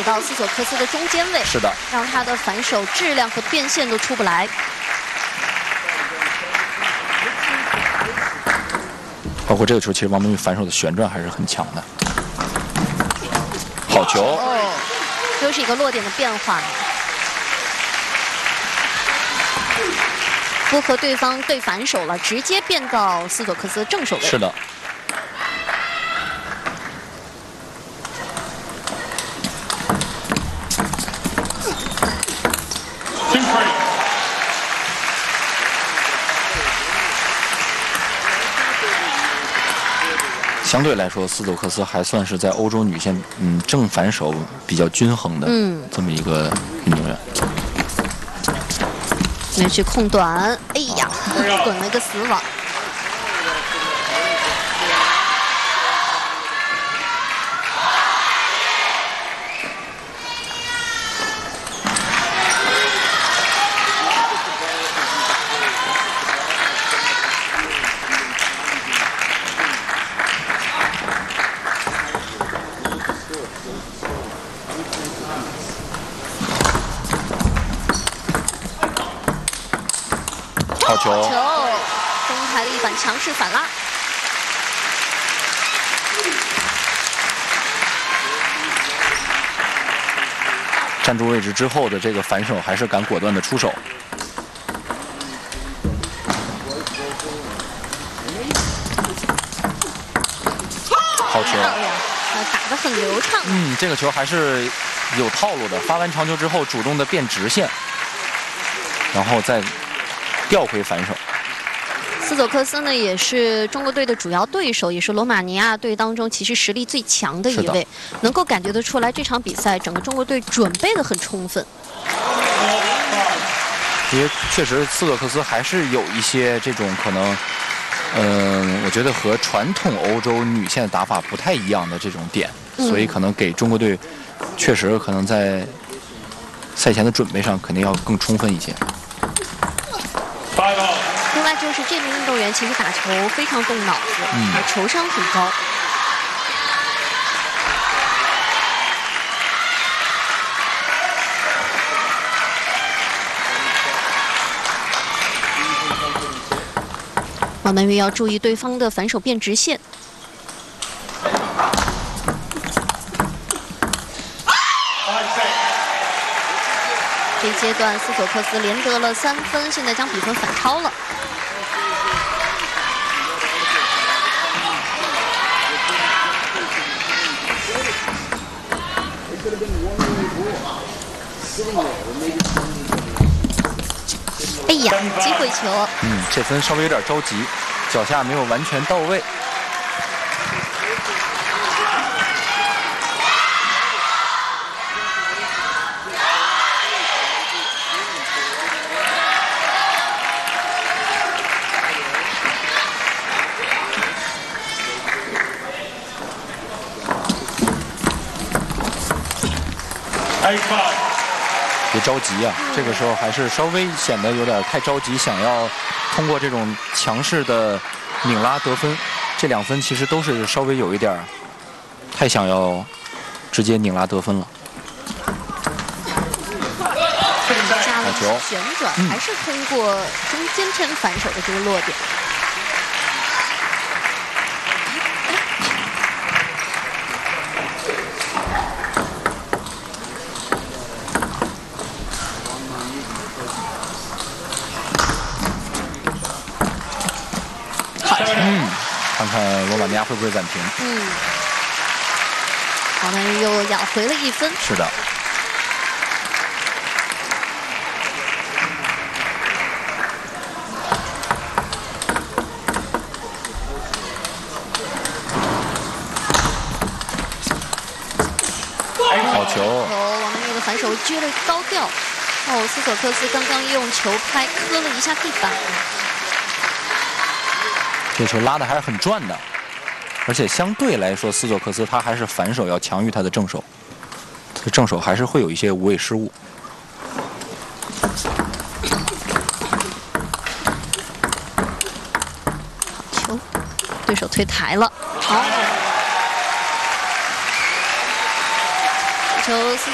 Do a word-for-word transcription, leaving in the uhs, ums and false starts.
到斯索克斯的中间位， 是的， 让他的反手质量和变现都出不来。 包括这个球，其实王曼玉反手的旋转还是很强的。好球！ 哦，又是一个落点的变化。 不和对方对反手了，直接变到斯索克斯正手位。 是的。相对来说，斯索克斯还算是在欧洲女线，嗯，正反手比较均衡的这么一个运动员。 没去控短，哎呀，滚了一个死网。 好球！ 球，中台的一板强势反拉。 站住位置之后的这个反手还是敢果断的出手。好球！ 哎呀，打得很流畅。 嗯，这个球还是有套路的。发完长球之后，主动的变直线，然后再。 调回反手， 斯索克斯呢也是中国队的主要对手，也是罗马尼亚队当中其实实力最强的一位，能够感觉得出来这场比赛整个中国队准备得很充分。 因为确实斯索克斯还是有一些这种可能，嗯、呃，我觉得和传统欧洲女线的打法不太一样的这种点，嗯、所以可能给中国队确实可能在赛前的准备上肯定要更充分一些。 另外就是这名运动员其实打球非常动脑子，嗯，球商很高。王曼玉要注意对方的反手变直线。这一阶段，斯索克斯连得了三分，现在将比分反超了。哎呀，机会球！ 嗯，这分稍微有点着急，脚下没有完全到位。 别着急啊，这个时候还是稍微显得有点太着急，想要通过这种强势的拧拉得分。这两分其实都是稍微有一点太想要直接拧拉得分了。 加了旋转，嗯、还是通过中间偏反手的这个落点。 嗯，看看罗马尼亚会不会暂停。 嗯，王曼玉又咬回了一分。 是的。好球！ 哦，王曼玉的反手接了高吊。哦，斯索克斯刚刚用球拍磕了一下地板。 这球拉的还是很转的，而且相对来说，斯索克斯他还是反手要强于他的正手，这正手还是会有一些无谓失误。 球，对手推台了，好，球。